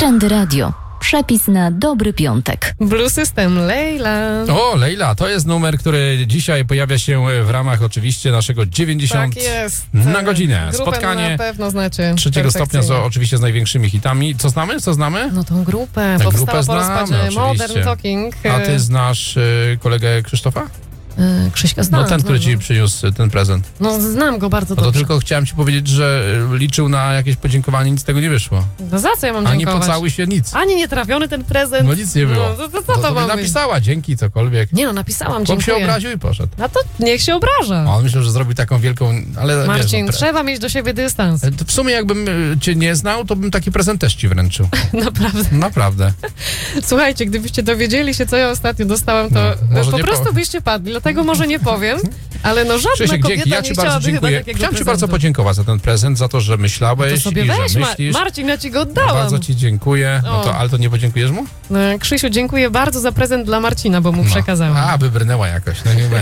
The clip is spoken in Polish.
Trendy Radio. Przepis na dobry piątek. Blue System, Leila. O, Leila, to jest numer, który dzisiaj pojawia się w ramach oczywiście naszego 90 Tak jest. na godzinę. Grupę Spotkanie na pewno znacie. 3 stopnia oczywiście z największzymi hitami. Co znamy? Co znamy? No tą grupę. Tę Powstała grupę po rozpadzie znamy, Modern oczywiście. Talking. A ty znasz kolegę Krzysztofa? Krzyśka znam. No ten, który ci przyniósł ten prezent. No znam go bardzo No to dobrze. tylko chciałem ci powiedzieć, że liczył na jakieś podziękowanie, nic z tego nie wyszło. No za co ja mam Ani dziękować? pocałuj się, nic. Ani nie trafiony ten prezent. No nic nie było. No, to co to by ma być? napisała, dzięki, cokolwiek. Nie no, napisałam, Chłop dziękuję. się obraził i poszedł. A to niech się obraża. A on myślał, że zrobił taką wielką, ale Marcin, wiesz, trzeba mieć do siebie dystans. w sumie jakbym cię nie znał, to bym taki prezent też ci wręczył. Naprawdę. Naprawdę. Słuchajcie, gdybyście dowiedzieli się, co ja ostatnio dostałam, to No, może po nie prostu powiem. byście padli. Dlatego może nie powiem, ale no żadna Krzysiek, kobieta dzięki, ja nie ci chciałaby bardzo chyba dziękuję. takiego Chciałem ci prezentu. bardzo podziękować za ten prezent, za to, że myślałeś To sobie i weź, że myślisz. Marcin, ja ci go oddałam. Bardzo ci dziękuję. No to, ale to nie podziękujesz mu? Krzysiu, dziękuję bardzo za prezent dla Marcina, bo mu przekazałam. A, wybrnęła jakoś. No nie